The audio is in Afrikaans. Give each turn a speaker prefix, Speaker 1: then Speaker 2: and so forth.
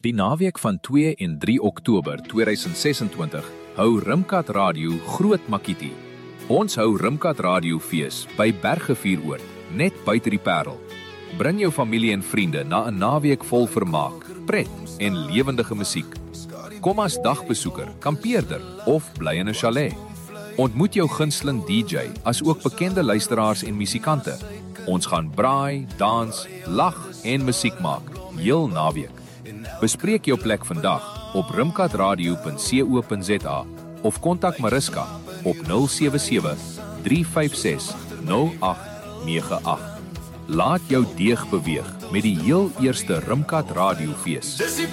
Speaker 1: Die naweek van 2 en 3 Oktober 2026 hou Rimkat Radio Groot Makiti. Ons hou Rimkat Radio fees by Bergrivier, net buite die Parel. Bring jou familie en vriende na 'n naweek vol vermaak, pret en lewendige musiek. Kom as dagbesoeker, kampeerder of bly in 'n chalet. Ontmoet jou gunsteling DJ as ook bekende luisteraars en musikante. Ons gaan braai, dans, lag en musiek maak, heel naweek. Bespreek jou plek vandag op rimkatradio.co.za of kontak Mariska op 077 356 0898. Laat jou deeg beweeg met die heel eerste Rimkat Radio fees.